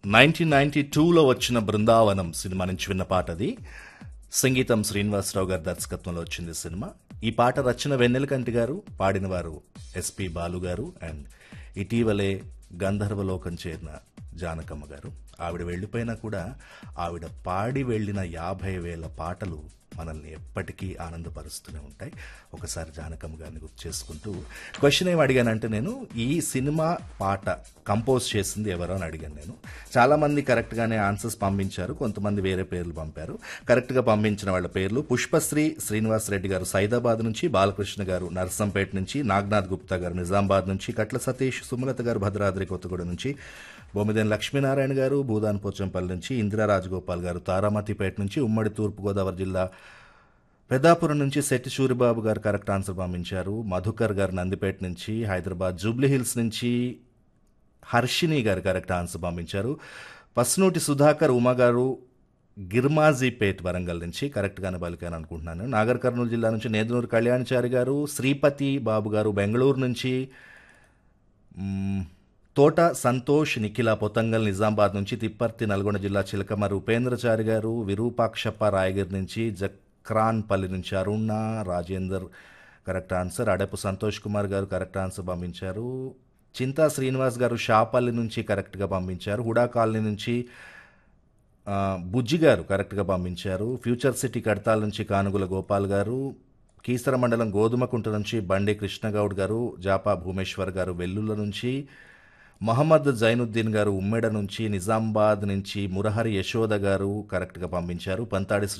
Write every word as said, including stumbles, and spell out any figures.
Nineteen ninety టూలో వచ్చిన Brindavanam cinema నుంచి విన్న పాట అది. సంగీతం శ్రీనివాసరావు గారి దర్శకత్వంలో వచ్చింది సినిమా. ఈ పాట రచన వెన్నెలకంటి గారు, పాడిన వారు ఎస్పి బాలు గారు అండ్ ఇటీవలే గంధర్వలోకం చేరిన జానకమ్మ గారు. ఆవిడ వెళ్ళిపోయినా కూడా ఆవిడ పాడి వెళ్ళిన యాభై వేల పాటలు మనల్ని ఎప్పటికీ ఆనందపరుస్తూనే ఉంటాయి. ఒకసారి జానకమ్మ గారిని గుర్తు చేసుకుంటూ క్వశ్చన్ ఏం అడిగానంటే, నేను ఈ సినిమా పాట కంపోజ్ చేసింది ఎవరో అని అడిగాను. నేను చాలామంది కరెక్ట్గానే ఆన్సర్స్ పంపించారు, కొంతమంది వేరే పేర్లు పంపారు. కరెక్ట్గా పంపించిన వాళ్ళ పేర్లు: పుష్పశ్రీ శ్రీనివాస్ రెడ్డి గారు సైదాబాద్ నుంచి, బాలకృష్ణ గారు నర్సంపేట నుంచి, నాగనాథ్ గుప్తా గారు నిజామాబాద్ నుంచి, కట్ల సతీష్ సుమలత గారు భద్రాద్రి కొత్తగూడెం నుంచి, బొమ్మిదేని లక్ష్మీనారాయణ గారు భూదాన్ పోచంపల్లి నుంచి, ఇందిరా రాజగోపాల్ గారు తారామతిపేట నుంచి, ఉమ్మడి తూర్పుగోదావరి జిల్లా పెద్దాపురం నుంచి శెట్టి సూరిబాబు గారు కరెక్ట్ ఆన్సర్ పంపించారు. మధుకర్ గారు నందిపేట నుంచి, హైదరాబాద్ జూబ్లీ హిల్స్ నుంచి హర్షిని గారు కరెక్ట్ ఆన్సర్ పంపించారు. పస్నూటి సుధాకర్ ఉమా గారు గిర్మాజీపేట్ వరంగల్ నుంచి కరెక్ట్గానే పలికాను అనుకుంటున్నాను. నాగర్ కర్నూలు జిల్లా నుంచి నేదునూరు కళ్యాణచారి గారు, శ్రీపతి బాబు గారు బెంగళూరు నుంచి, తోట సంతోష్ నిఖిల పొతంగల్ నిజామాబాద్ నుంచి, తిప్పర్తి నల్గొండ జిల్లా చిలకమర్రి ఉపేంద్రచారి గారు, విరూపాక్షప్ప రాయగిరి నుంచి, జక్రాన్పల్లి నుంచి అరుణ రాజేందర్ కరెక్ట్ ఆన్సర్. అడపు సంతోష్ కుమార్ గారు కరెక్ట్ ఆన్సర్ పంపించారు. చింతా శ్రీనివాస్ గారు షాపల్లి నుంచి కరెక్ట్గా పంపించారు. హుడా కాలనీ నుంచి బుజ్జి గారు కరెక్ట్గా పంపించారు. ఫ్యూచర్ సిటీ కడతాల నుంచి కానుగుల గోపాల్ గారు, కీసర మండలం గోధుమకుంట నుంచి బండి కృష్ణగౌడ్ గారు, జాపా భూమేశ్వర్ గారు వెల్లుల నుంచి, మహమ్మద్ జైనుద్దీన్ గారు ఉమ్మెడ నుంచి, నిజామాబాద్ నుంచి మురహరి యశోద గారు కరెక్ట్గా పంపించారు. పంతాడి